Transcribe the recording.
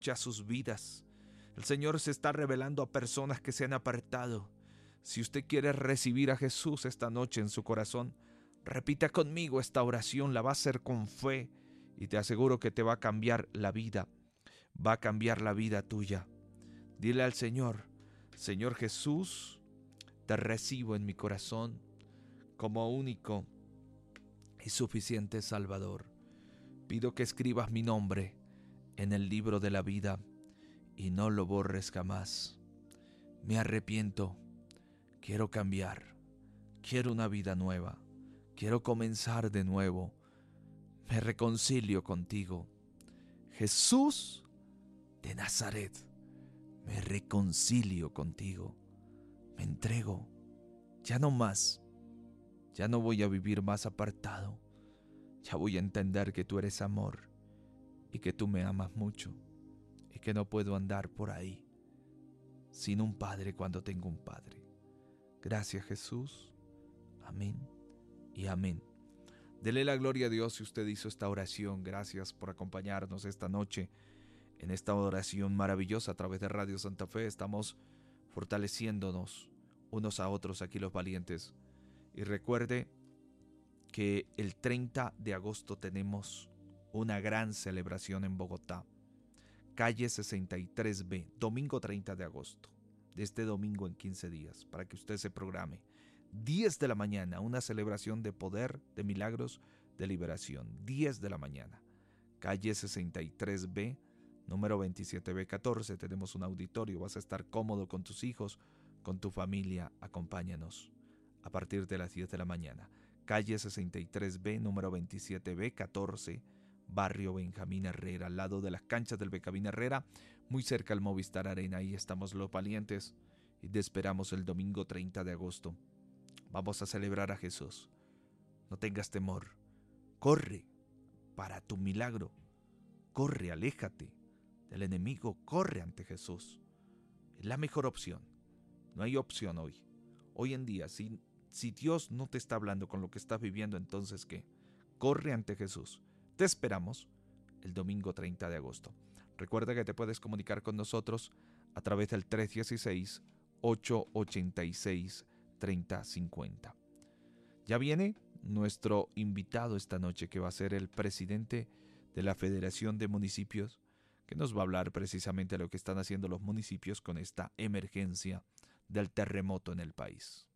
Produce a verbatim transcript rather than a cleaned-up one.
a sus vidas. El Señor se está revelando a personas que se han apartado. Si usted quiere recibir a Jesús esta noche en su corazón, repita conmigo esta oración, la va a hacer con fe y te aseguro que te va a cambiar la vida, va a cambiar la vida tuya. Dile al Señor: Señor Jesús, te recibo en mi corazón como único y suficiente Salvador. Pido que escribas mi nombre en el libro de la vida y no lo borres jamás. Me arrepiento, quiero cambiar, quiero una vida nueva, quiero comenzar de nuevo. Me reconcilio contigo. Jesús de Nazaret, me reconcilio contigo. Me entrego, ya no más. Ya no voy a vivir más apartado. Ya voy a entender que tú eres amor y que tú me amas mucho y que no puedo andar por ahí sin un padre cuando tengo un padre. Gracias, Jesús. Amén y amén. Dele la gloria a Dios si usted hizo esta oración. Gracias por acompañarnos esta noche en esta oración maravillosa a través de Radio Santa Fe. Estamos fortaleciéndonos unos a otros aquí los valientes. Y recuerde que el treinta de agosto tenemos una gran celebración en Bogotá. Calle sesenta y tres B, domingo treinta de agosto. De este domingo en quince días, para que usted se programe. diez de la mañana, una celebración de poder, de milagros, de liberación. diez de la mañana. Calle sesenta y tres B, número veintisiete B catorce. Tenemos un auditorio, vas a estar cómodo con tus hijos, con tu familia. Acompáñanos a partir de las diez de la mañana. Calle sesenta y tres B, número veintisiete B catorce, barrio Benjamín Herrera, al lado de las canchas del Benjamín Herrera, muy cerca al Movistar Arena. Ahí estamos los valientes y te esperamos el domingo treinta de agosto. Vamos a celebrar a Jesús. No tengas temor. Corre para tu milagro. Corre, aléjate del enemigo. Corre ante Jesús. Es la mejor opción. No hay opción hoy. Hoy en día, si Si Dios no te está hablando con lo que estás viviendo, entonces ¿qué? Corre ante Jesús. Te esperamos el domingo treinta de agosto. Recuerda que te puedes comunicar con nosotros a través del tres uno seis, ocho ocho seis, tres cero cinco cero. Ya viene nuestro invitado esta noche, que va a ser el presidente de la Federación de Municipios, que nos va a hablar precisamente de lo que están haciendo los municipios con esta emergencia del terremoto en el país.